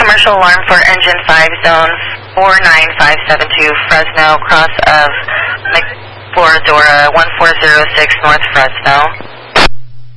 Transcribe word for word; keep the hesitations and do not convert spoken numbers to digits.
commercial alarm for engine five, zone four nine five seven two, Fresno, cross of McFloradora, one four zero six, North Fresno.